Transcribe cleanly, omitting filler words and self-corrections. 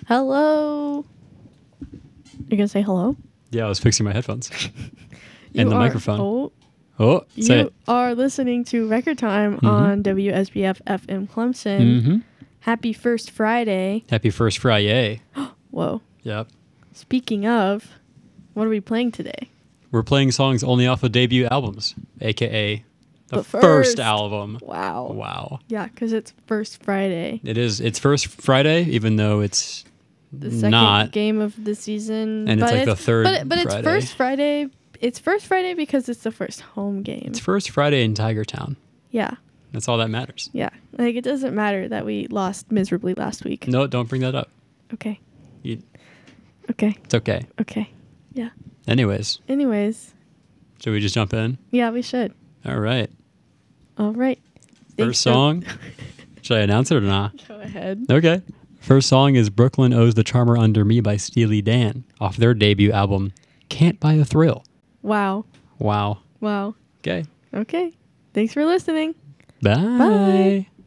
Hello. You're going to say hello? Yeah, I was fixing my headphones. And the microphone. Oh, Say you it. are listening to Record Time on WSBF FM Clemson. Mm-hmm. Happy first Friday. Happy first Friday. Whoa. Yep. Speaking of, what are we playing today? We're playing songs only off of debut albums, a.k.a. the But first first. album. Wow. Wow. Yeah, because it's first Friday. It is. It's first Friday, even though it's The second not. game of the season. And it's like the third But it's Friday. first Friday. It's first Friday because it's the first home game. It's first Friday in Tiger Town. Yeah. That's all that matters. Yeah. Like, it doesn't matter that we lost miserably last week. No, don't bring that up. Okay. You, Okay. it's okay. Okay. Yeah. Anyways, Anyways. should we just jump in? Yeah, we should. All right. All right. Thanks First song. Should I announce it or not? Go ahead. Okay. First song is Brooklyn Owes the Charmer Under Me by Steely Dan off their debut album, Can't Buy a Thrill. Wow. Wow. Wow. Okay. Okay. Thanks for listening. Bye. Bye.